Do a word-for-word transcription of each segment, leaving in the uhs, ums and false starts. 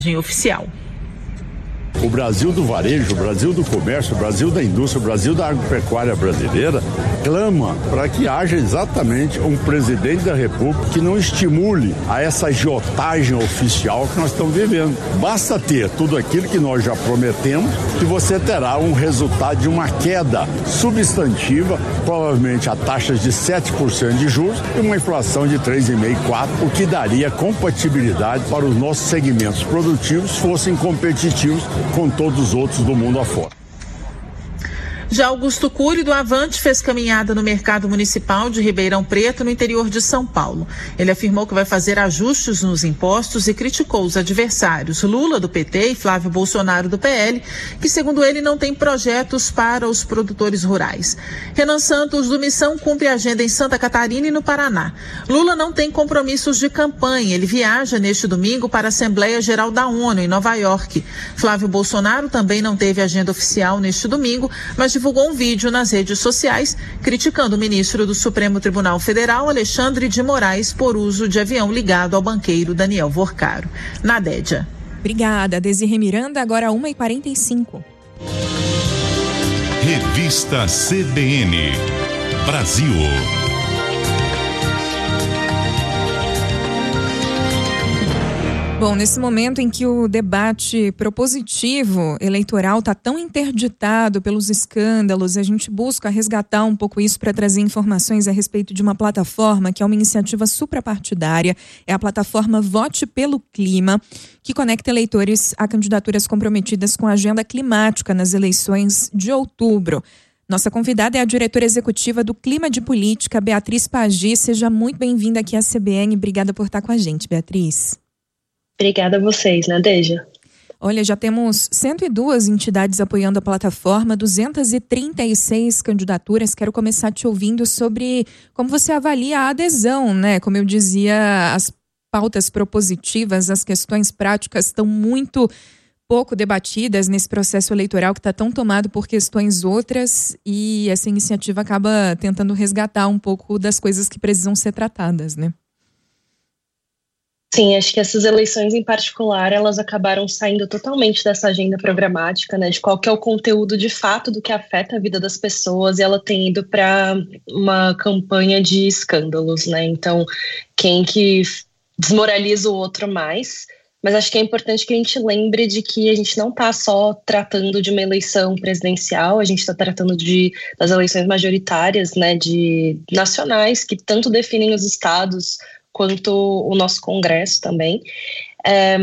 oficial. O Brasil do varejo, o Brasil do comércio, o Brasil da indústria, o Brasil da agropecuária brasileira clama para que haja exatamente um presidente da República que não estimule a essa agiotagem oficial que nós estamos vivendo. Basta ter tudo aquilo que nós já prometemos que você terá um resultado de uma queda substantiva, provavelmente a taxas de sete por cento de juros e uma inflação de três vírgula cinco por cento, quatro por cento, o que daria compatibilidade para os nossos segmentos produtivos fossem competitivos com todos os outros do mundo afora. Já Augusto Cury, do Avante, fez caminhada no mercado municipal de Ribeirão Preto, no interior de São Paulo. Ele afirmou que vai fazer ajustes nos impostos e criticou os adversários Lula, do P T, e Flávio Bolsonaro, do P L, que, segundo ele, não tem projetos para os produtores rurais. Renan Santos, do Missão, cumpre agenda em Santa Catarina e no Paraná. Lula não tem compromissos de campanha. Ele viaja neste domingo para a Assembleia Geral da ONU, em Nova York. Flávio Bolsonaro também não teve agenda oficial neste domingo, mas divulgou um vídeo nas redes sociais criticando o ministro do Supremo Tribunal Federal, Alexandre de Moraes, por uso de avião ligado ao banqueiro Daniel Vorcaro. Nadédia. Obrigada, Desirê Miranda. Agora uma e quarenta e cinco. Revista C B N Brasil. Bom, nesse momento em que o debate propositivo eleitoral está tão interditado pelos escândalos, a gente busca resgatar um pouco isso para trazer informações a respeito de uma plataforma que é uma iniciativa suprapartidária, é a plataforma Vote pelo Clima, que conecta eleitores a candidaturas comprometidas com a agenda climática nas eleições de outubro. Nossa convidada é a diretora executiva do Clima de Política, Beatriz Pagi. Seja muito bem-vinda aqui à C B N. Obrigada por estar com a gente, Beatriz. Obrigada a vocês, Nadeja. Olha, já temos cento e duas entidades apoiando a plataforma, duzentas e trinta e seis candidaturas. Quero começar te ouvindo sobre como você avalia a adesão, né? Como eu dizia, as pautas propositivas, as questões práticas estão muito pouco debatidas nesse processo eleitoral que está tão tomado por questões outras, e essa iniciativa acaba tentando resgatar um pouco das coisas que precisam ser tratadas, né? Sim, acho que essas eleições em particular, elas acabaram saindo totalmente dessa agenda programática, né, de qual que é o conteúdo de fato do que afeta a vida das pessoas, e ela tem ido para uma campanha de escândalos, né, então quem que desmoraliza o outro mais. Mas acho que é importante que a gente lembre de que a gente não está só tratando de uma eleição presidencial, a gente está tratando de, das eleições majoritárias, né, de nacionais, que tanto definem os estados quanto o nosso Congresso também. É,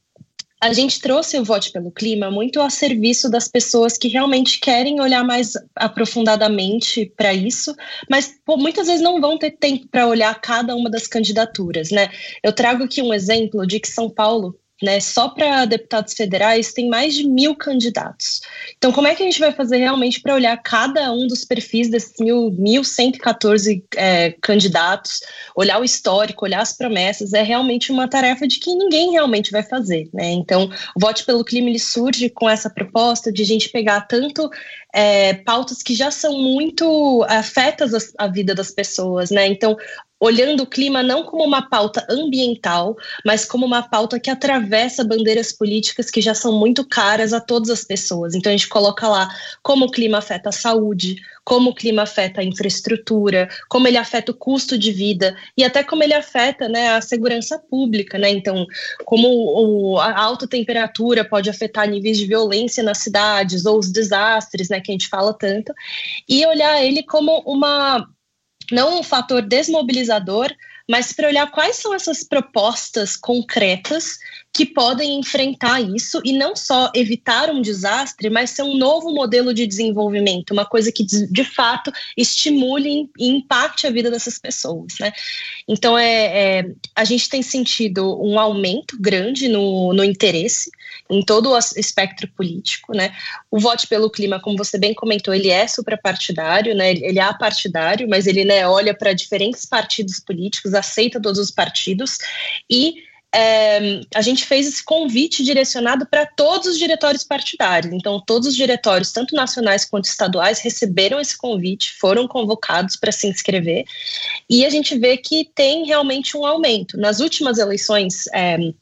a gente trouxe o Vote pelo Clima muito a serviço das pessoas que realmente querem olhar mais aprofundadamente para isso, mas pô, muitas vezes não vão ter tempo para olhar cada uma das candidaturas, né? Eu trago aqui um exemplo de que São Paulo, né, só para deputados federais tem mais de mil candidatos. Então, como é que a gente vai fazer realmente para olhar cada um dos perfis desses mil cento e quatorze é, candidatos, olhar o histórico, olhar as promessas? É realmente uma tarefa de que ninguém realmente vai fazer, né? Então, o Vote pelo Clima, ele surge com essa proposta de a gente pegar tanto é, pautas que já são muito afetas a, a vida das pessoas, né? Então, olhando o clima não como uma pauta ambiental, mas como uma pauta que atravessa bandeiras políticas que já são muito caras a todas as pessoas. Então a gente coloca lá como o clima afeta a saúde, como o clima afeta a infraestrutura, como ele afeta o custo de vida e até como ele afeta, né, a segurança pública, né? Então, como o, a alta temperatura pode afetar níveis de violência nas cidades ou os desastres, né, que a gente fala tanto, e olhar ele como uma... não um fator desmobilizador, mas para olhar quais são essas propostas concretas que podem enfrentar isso e não só evitar um desastre, mas ser um novo modelo de desenvolvimento, uma coisa que de fato estimule e impacte a vida dessas pessoas, né? Então é, é, a gente tem sentido um aumento grande no, no interesse em todo o espectro político, né? O Vote pelo Clima, como você bem comentou, ele é suprapartidário, né? Ele é apartidário, mas ele, né, olha para diferentes partidos políticos, aceita todos os partidos e É, a gente fez esse convite direcionado para todos os diretórios partidários. Então, todos os diretórios, tanto nacionais quanto estaduais, receberam esse convite, foram convocados para se inscrever, e a gente vê que tem realmente um aumento. Nas últimas eleições é,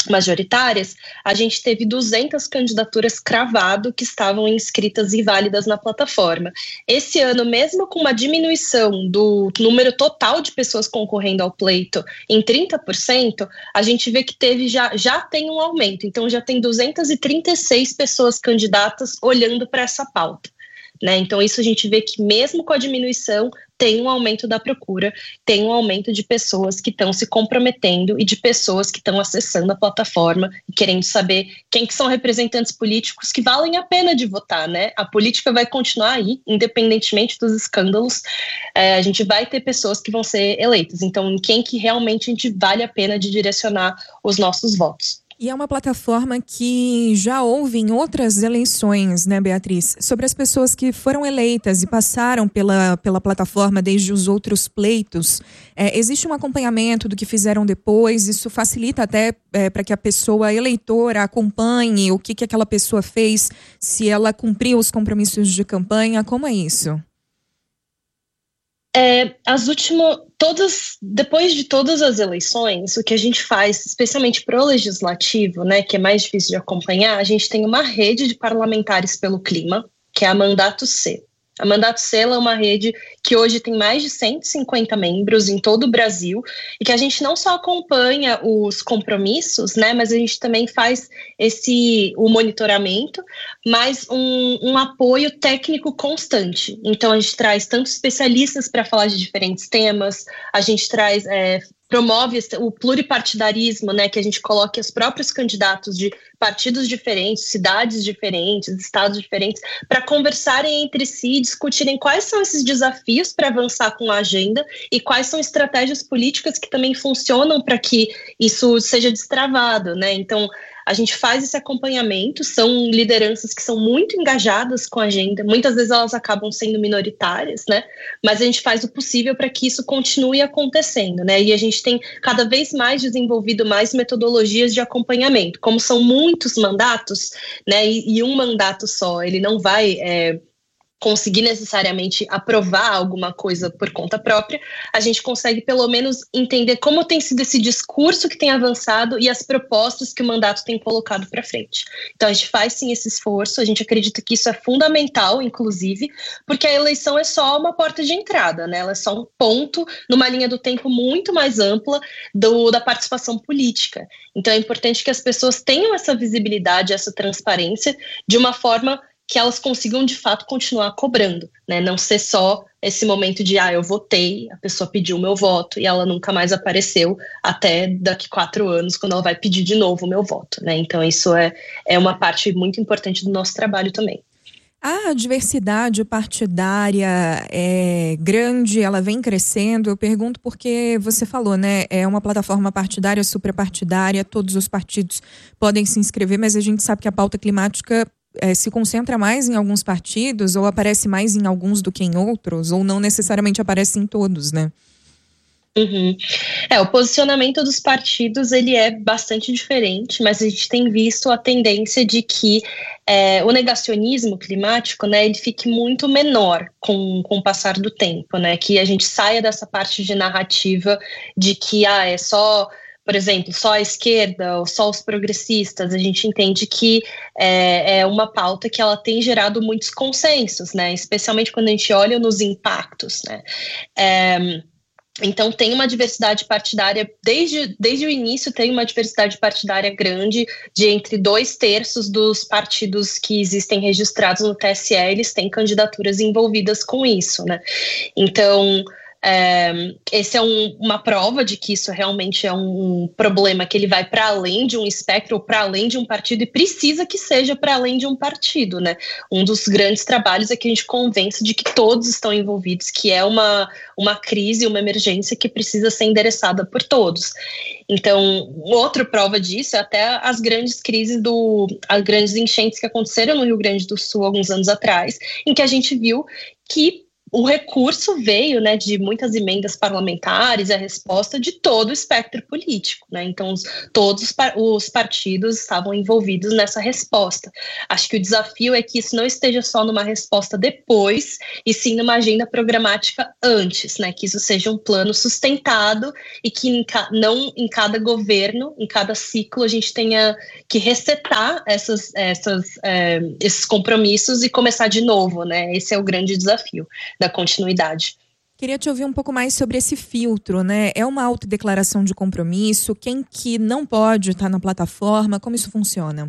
majoritárias, a gente teve duzentas candidaturas cravado que estavam inscritas e válidas na plataforma. Esse ano, mesmo com uma diminuição do número total de pessoas concorrendo ao pleito em trinta por cento, a gente vê que teve já, já tem um aumento. Então, já tem duzentas e trinta e seis pessoas candidatas olhando para essa pauta, né? Então, isso a gente vê que mesmo com a diminuição, tem um aumento da procura, tem um aumento de pessoas que estão se comprometendo e de pessoas que estão acessando a plataforma e querendo saber quem que são representantes políticos que valem a pena de votar, né? A política vai continuar aí, independentemente dos escândalos, é, a gente vai ter pessoas que vão ser eleitas. Então, em quem que realmente a gente vale a pena de direcionar os nossos votos. E é uma plataforma que já houve em outras eleições, né, Beatriz? Sobre as pessoas que foram eleitas e passaram pela, pela plataforma desde os outros pleitos, é, existe um acompanhamento do que fizeram depois? Isso facilita até é, para que a pessoa eleitora acompanhe o que, que aquela pessoa fez, se ela cumpriu os compromissos de campanha? Como é isso? É, as últimas, todas, depois de todas as eleições, o que a gente faz, especialmente para o legislativo, né, que é mais difícil de acompanhar, a gente tem uma rede de parlamentares pelo clima, que é a Mandato C. A Mandato C é uma rede que hoje tem mais de cento e cinquenta membros em todo o Brasil e que a gente não só acompanha os compromissos, né, mas a gente também faz esse, o monitoramento, mas um, um apoio técnico constante. Então a gente traz tanto especialistas para falar de diferentes temas, a gente traz... É, promove o pluripartidarismo, né, que a gente coloque os próprios candidatos de partidos diferentes, cidades diferentes, estados diferentes, para conversarem entre si e discutirem quais são esses desafios para avançar com a agenda e quais são estratégias políticas que também funcionam para que isso seja destravado, né? Então, a gente faz esse acompanhamento, são lideranças que são muito engajadas com a agenda, muitas vezes elas acabam sendo minoritárias, né? Mas a gente faz o possível para que isso continue acontecendo, né? E a gente tem cada vez mais desenvolvido mais metodologias de acompanhamento. Como são muitos mandatos, né? E, e um mandato só, ele não vai... É, conseguir necessariamente aprovar alguma coisa por conta própria, a gente consegue pelo menos entender como tem sido esse discurso que tem avançado e as propostas que o mandato tem colocado para frente. Então a gente faz sim esse esforço, a gente acredita que isso é fundamental, inclusive, porque a eleição é só uma porta de entrada, né? Ela é só um ponto numa linha do tempo muito mais ampla do, da participação política. Então é importante que as pessoas tenham essa visibilidade, essa transparência, de uma forma que elas consigam, de fato, continuar cobrando, né? Não ser só esse momento de, ah, eu votei, a pessoa pediu o meu voto e ela nunca mais apareceu até daqui quatro anos, quando ela vai pedir de novo o meu voto, né? Então, isso é, é uma parte muito importante do nosso trabalho também. A diversidade partidária é grande, ela vem crescendo. Eu pergunto porque você falou, né? É uma plataforma partidária, suprapartidária, todos os partidos podem se inscrever, mas a gente sabe que a pauta climática É, se concentra mais em alguns partidos ou aparece mais em alguns do que em outros, ou não necessariamente aparece em todos, né? Uhum. É, o posicionamento dos partidos ele é bastante diferente, mas a gente tem visto a tendência de que é, o negacionismo climático, né, ele fique muito menor com, com o passar do tempo, né? Que a gente saia dessa parte de narrativa de que ah, é só... Por exemplo, só a esquerda ou só os progressistas, a gente entende que é, é uma pauta que ela tem gerado muitos consensos, né? Especialmente quando a gente olha nos impactos, né? É, então tem uma diversidade partidária, desde, desde o início tem uma diversidade partidária grande, de entre dois terços dos partidos que existem registrados no T S E, eles têm candidaturas envolvidas com isso, né? Então... É, esse é um, uma prova de que isso realmente é um problema que ele vai para além de um espectro ou para além de um partido e precisa que seja para além de um partido, né? Um dos grandes trabalhos é que a gente convence de que todos estão envolvidos, que é uma, uma crise, uma emergência que precisa ser endereçada por todos. Então, outra prova disso é até as grandes crises, do, as grandes enchentes que aconteceram no Rio Grande do Sul alguns anos atrás, em que a gente viu que o recurso veio, né, de muitas emendas parlamentares, a resposta de todo o espectro político, né? Então os, todos os, par, os partidos estavam envolvidos nessa resposta. Acho que o desafio é que isso não esteja só numa resposta depois, e sim numa agenda programática antes, né? Que isso seja um plano sustentado e que em ca, não em cada governo, em cada ciclo, a gente tenha que resetar essas, essas, é, esses compromissos e começar de novo, né? Esse é o grande desafio da continuidade. Queria te ouvir um pouco mais sobre esse filtro, né? É uma autodeclaração de compromisso? Quem que não pode estar na plataforma? Como isso funciona?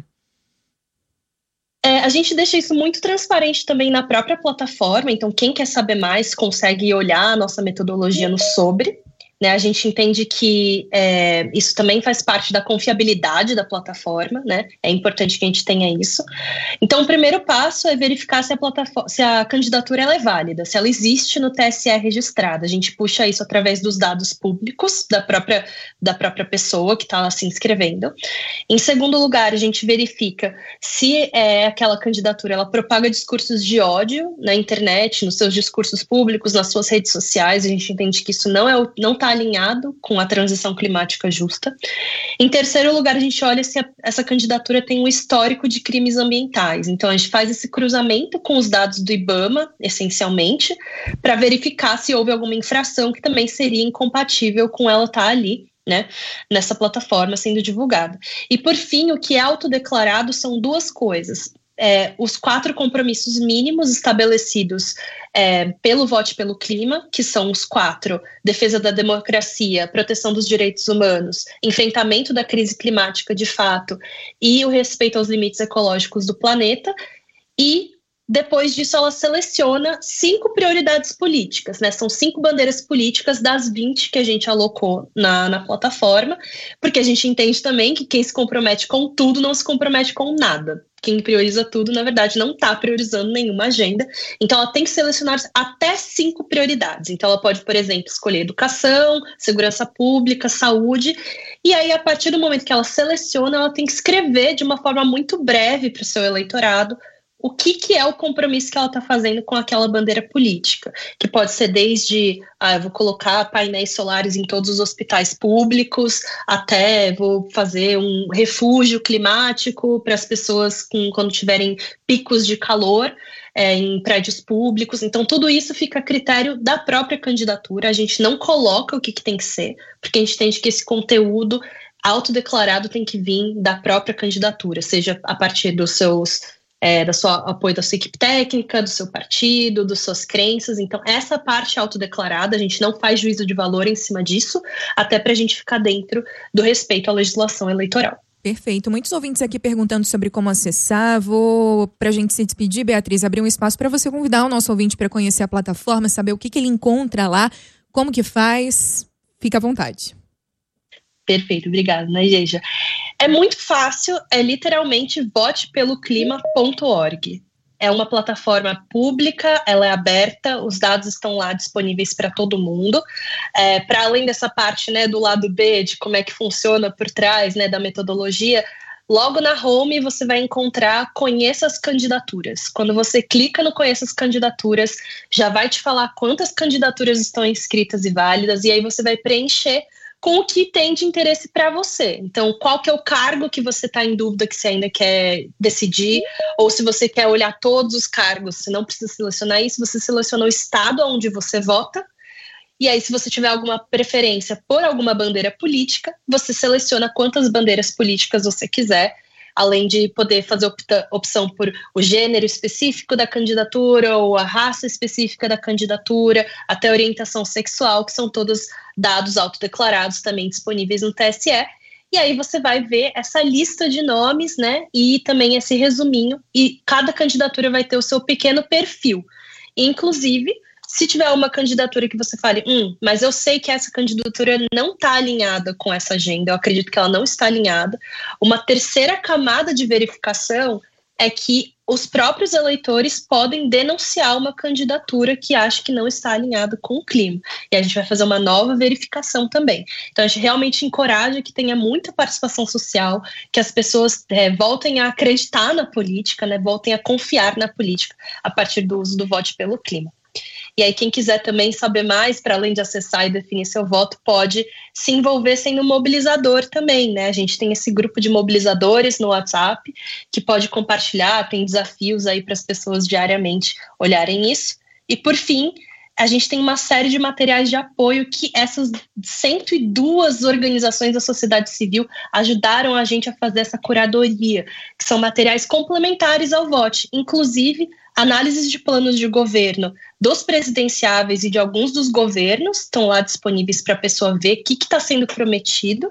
É, a gente deixa isso muito transparente também na própria plataforma, então quem quer saber mais consegue olhar a nossa metodologia no Sobre. Né, a gente entende que é, isso também faz parte da confiabilidade da plataforma, né? É importante que a gente tenha isso. Então, o primeiro passo é verificar se a, plataforma, se a candidatura ela é válida, se ela existe no T S E registrada. A gente puxa isso através dos dados públicos da própria, da própria pessoa que está se inscrevendo. Em segundo lugar, a gente verifica se é, aquela candidatura ela propaga discursos de ódio na internet, nos seus discursos públicos, nas suas redes sociais. A gente entende que isso não é o, não está alinhado com a transição climática justa. Em terceiro lugar, a gente olha se a, essa candidatura tem um histórico de crimes ambientais. Então, a gente faz esse cruzamento com os dados do IBAMA, essencialmente, para verificar se houve alguma infração que também seria incompatível com ela estar ali, né, nessa plataforma sendo divulgada. E, por fim, o que é autodeclarado são duas coisas. É, os quatro compromissos mínimos estabelecidos é, pelo Vote pelo Clima, que são os quatro: defesa da democracia, proteção dos direitos humanos, enfrentamento da crise climática de fato e o respeito aos limites ecológicos do planeta. E depois disso ela seleciona cinco prioridades políticas, né? São cinco bandeiras políticas das vinte que a gente alocou na, na plataforma, porque a gente entende também que quem se compromete com tudo não se compromete com nada. Quem prioriza tudo, na verdade, não está priorizando nenhuma agenda. Então, ela tem que selecionar até cinco prioridades. Então, ela pode, por exemplo, escolher educação, segurança pública, saúde. E aí, a partir do momento que ela seleciona, ela tem que escrever de uma forma muito breve para o seu eleitorado o que, que é o compromisso que ela está fazendo com aquela bandeira política, que pode ser desde, ah, eu vou colocar painéis solares em todos os hospitais públicos, até vou fazer um refúgio climático para as pessoas com, quando tiverem picos de calor é, em prédios públicos. Então, tudo isso fica a critério da própria candidatura. A gente não coloca o que, que tem que ser, porque a gente entende que esse conteúdo autodeclarado tem que vir da própria candidatura, seja a partir dos seus... É, da sua apoio da sua equipe técnica, do seu partido, das suas crenças. Então, essa parte autodeclarada, a gente não faz juízo de valor em cima disso, até para a gente ficar dentro do respeito à legislação eleitoral. Perfeito. Muitos ouvintes aqui perguntando sobre como acessar. Vou, para a gente se despedir, Beatriz, abrir um espaço para você convidar o nosso ouvinte para conhecer a plataforma, saber o que, que ele encontra lá, como que faz. Fica à vontade. Perfeito, obrigada, Najeja. É muito fácil, é literalmente vote pelo clima ponto org. É uma plataforma pública, ela é aberta, os dados estão lá disponíveis para todo mundo. É, para além dessa parte, né, do lado B, de como é que funciona por trás, né, da metodologia, logo na home você vai encontrar Conheça as Candidaturas. Quando você clica no Conheça as Candidaturas, já vai te falar quantas candidaturas estão inscritas e válidas, e aí você vai preencher com o que tem de interesse para você. Então, qual que é o cargo que você está em dúvida que você ainda quer decidir, ou se você quer olhar todos os cargos, você não precisa selecionar isso, você seleciona o estado onde você vota, e aí se você tiver alguma preferência por alguma bandeira política, você seleciona quantas bandeiras políticas você quiser, além de poder fazer opta, opção por o gênero específico da candidatura ou a raça específica da candidatura, até orientação sexual, que são todos dados autodeclarados também disponíveis no T S E. E aí você vai ver essa lista de nomes, né, e também esse resuminho, e cada candidatura vai ter o seu pequeno perfil. Inclusive, se tiver uma candidatura que você fale, hum, mas eu sei que essa candidatura não está alinhada com essa agenda, eu acredito que ela não está alinhada, uma terceira camada de verificação é que os próprios eleitores podem denunciar uma candidatura que acha que não está alinhada com o clima. E a gente vai fazer uma nova verificação também. Então, a gente realmente encoraja que tenha muita participação social, que as pessoas é, voltem a acreditar na política, né, voltem a confiar na política a partir do uso do Vote pelo Clima. E aí quem quiser também saber mais, para além de acessar e definir seu voto, pode se envolver sendo mobilizador também, né? A gente tem esse grupo de mobilizadores no WhatsApp que pode compartilhar, tem desafios aí para as pessoas diariamente olharem isso. E por fim, a gente tem uma série de materiais de apoio que essas cento e duas organizações da sociedade civil ajudaram a gente a fazer essa curadoria, que são materiais complementares ao voto, inclusive análises de planos de governo dos presidenciáveis e de alguns dos governos, estão lá disponíveis para a pessoa ver o que está sendo prometido,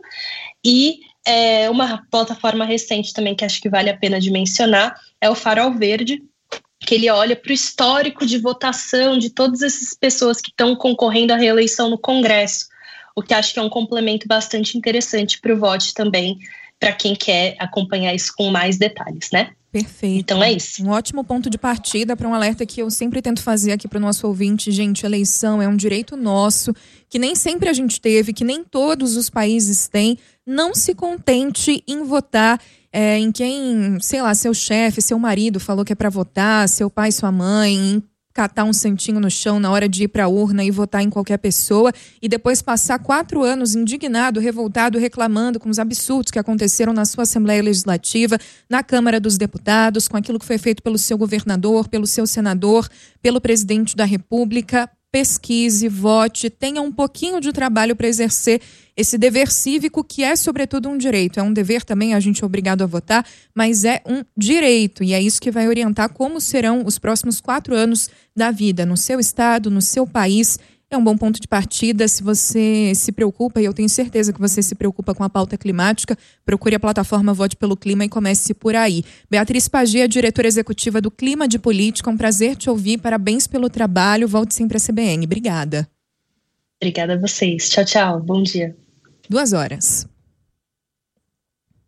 e é, uma plataforma recente também que acho que vale a pena de mencionar é o Farol Verde, que ele olha para o histórico de votação de todas essas pessoas que estão concorrendo à reeleição no Congresso, o que acho que é um complemento bastante interessante para o voto também, para quem quer acompanhar isso com mais detalhes, né? Perfeito. Então é isso. Um ótimo ponto de partida para um alerta que eu sempre tento fazer aqui para o nosso ouvinte. Gente, eleição é um direito nosso, que nem sempre a gente teve, que nem todos os países têm. Não se contente em votar é, em quem, sei lá, seu chefe, seu marido falou que é para votar, seu pai, sua mãe, em catar um santinho no chão na hora de ir para a urna e votar em qualquer pessoa e depois passar quatro anos indignado, revoltado, reclamando com os absurdos que aconteceram na sua Assembleia Legislativa, na Câmara dos Deputados, com aquilo que foi feito pelo seu governador, pelo seu senador, pelo presidente da República. Pesquise, vote, tenha um pouquinho de trabalho para exercer esse dever cívico que é, sobretudo, um direito. É um dever também, a gente é obrigado a votar, mas é um direito. E é isso que vai orientar como serão os próximos quatro anos da vida no seu estado, no seu país. É um bom ponto de partida. Se você se preocupa, e eu tenho certeza que você se preocupa com a pauta climática, procure a plataforma Vote pelo Clima e comece por aí. Beatriz Pagê, diretora executiva do Clima de Política, é um prazer te ouvir. Parabéns pelo trabalho. Volte sempre à C B N. Obrigada. Obrigada a vocês. Tchau, tchau. Bom dia. Duas horas.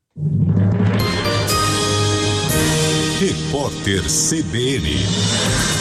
Repórter C B N.